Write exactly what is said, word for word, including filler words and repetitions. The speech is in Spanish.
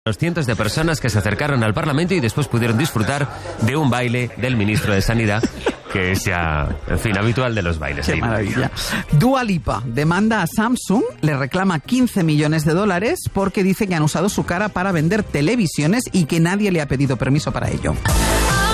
Los cientos de personas que se acercaron al Parlamento y después pudieron disfrutar de un baile del ministro de Sanidad, que es ya, en fin, habitual de los bailes. Qué maravilla. Dua Lipa demanda a Samsung, le reclama quince millones de dólares porque dice que han usado su cara para vender televisiones y que nadie le ha pedido permiso para ello.